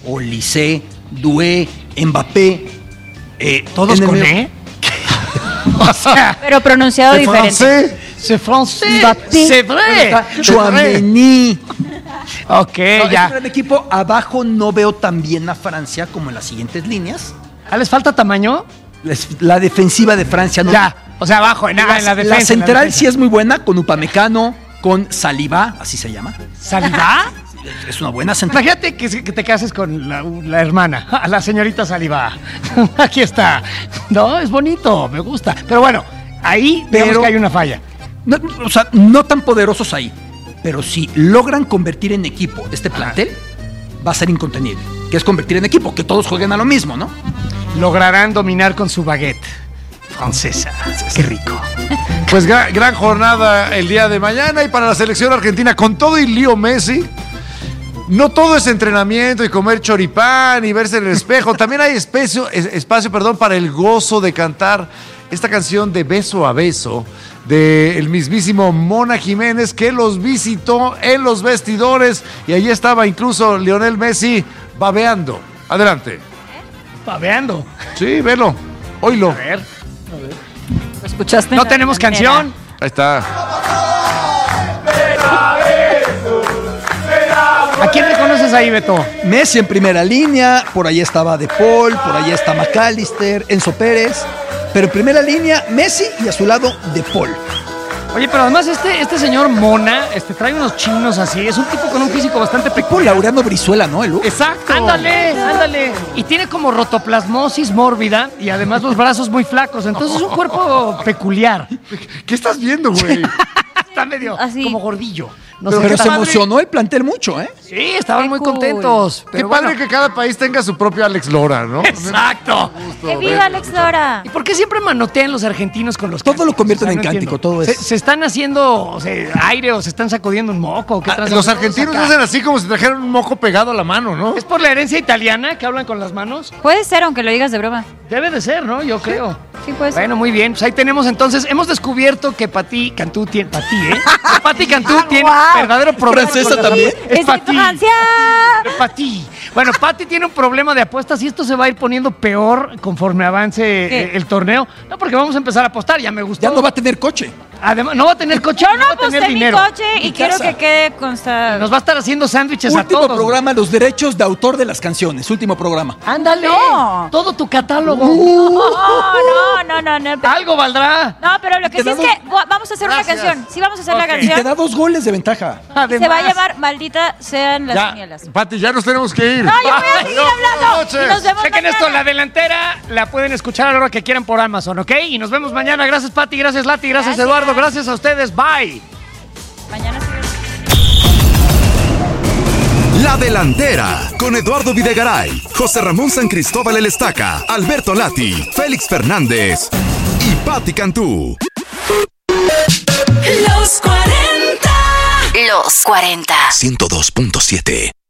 Olise, Doué, Mbappé. ¿Todos con E? O sea, pero pronunciado diferente. C'est français. Mbappé, C'est vrai. Chouameni. Ok, No, ya. es un gran equipo. Abajo no veo tan bien a Francia como en las siguientes líneas. ¿Les falta tamaño? La defensiva de Francia no. Ya, o sea, abajo, en la defensa. La central sí es muy buena, con Upamecano, con Saliba, así se llama. ¿Saliba? Es una buena central. Imagínate que te cases con la hermana, la señorita Saliba. Aquí está. No, es bonito, me gusta. Pero bueno, ahí vemos que hay una falla. No, o sea, no tan poderosos ahí. Pero si logran convertir en equipo este plantel, va a ser incontenible. Que es convertir en equipo, que todos jueguen a lo mismo, ¿no? Lograrán dominar con su baguette francesa. Qué rico. Pues gran jornada el día de mañana. Y para la selección argentina, con todo y Leo Messi, no todo es entrenamiento y comer choripán y verse en el espejo. También hay espacio, para el gozo de cantar esta canción de Beso a Beso del mismísimo Mona Jiménez, que los visitó en los vestidores y allí estaba incluso Lionel Messi babeando. Adelante. ¿Babeando? Sí, velo, oílo. A ver. ¿Lo escuchaste? ¿No tenemos canción? Ahí está. ¿A quién reconoces ahí, Beto? Messi en primera línea, por ahí estaba De Paul, por ahí está McAllister, Enzo Pérez. Pero en primera línea, Messi y a su lado, De Paul. Oye, pero además este señor Mona trae unos chinos así. Es un tipo con un físico bastante peculiar. Laureano Brizuela, ¿no? El look. Exacto. Ándale. Y tiene como rotoplasmosis mórbida y además los brazos muy flacos. Entonces es un cuerpo peculiar. ¿Qué estás viendo, güey? Está medio así, como gordillo. No Pero, sé, se está padre. emocionó el plantel mucho, ¿eh? Sí, estaban Qué muy cool. contentos. Qué Pero padre bueno. que cada país tenga su propio Alex Lora, ¿no? Exacto. ¡Que viva Alex Lora! ¿Y por qué siempre manotean los argentinos con los Todo lo cánticos? convierten O sea, en no cántico, entiendo. todo es. ¿Se están haciendo aire o se están sacudiendo un moco? ¿Qué tranza? Los argentinos Acá. hacen así como si trajeran un moco pegado a la mano, ¿no? ¿Es por la herencia italiana que hablan con las manos? Puede ser, aunque lo digas de broma. Debe de ser, ¿no? Yo creo. Sí, puede ser. Bueno, muy bien. Pues ahí tenemos entonces. Hemos descubierto que Pati Cantú tiene. Pati Cantú tiene verdadero problema. ¿Francesa con la- también? Es ¡Es Pati. Francia! Pati. Bueno, Pati tiene un problema de apuestas y esto se va a ir poniendo peor conforme avance el torneo. No, porque vamos a empezar a apostar. Ya me gustó. Ya no va a tener coche. Además, no va a tener coche. Yo no va a tener aposté mi dinero. coche y Mi quiero casa. que quede constado. Nos va a estar haciendo sándwiches a Último todos. programa, los derechos de autor de las canciones. Último programa. Ándale. No. Todo tu catálogo. No. Algo valdrá. No, pero lo que Te sí es damos- que vamos a hacer una canción. Sí, vamos a hacer Ok. la Y te canción. da 2 goles de ventaja. Se va a llamar Maldita Sean las Ya, Quiniela. Pati, ya nos tenemos que ir. No, yo voy a seguir hablando. Buenas noches. Y nos vemos Chequen mañana. esto, la delantera la pueden escuchar a la hora que quieran por Amazon, ¿ok? Y nos vemos mañana. Gracias, Pati, gracias, Lati, gracias, Gracias. Eduardo, gracias a ustedes. Bye. Mañana sí. La Delantera, con Eduardo Videgaray, José Ramón San Cristóbal El Estaca, Alberto Lati, Félix Fernández y Pati Cantú. Los 40. 102.7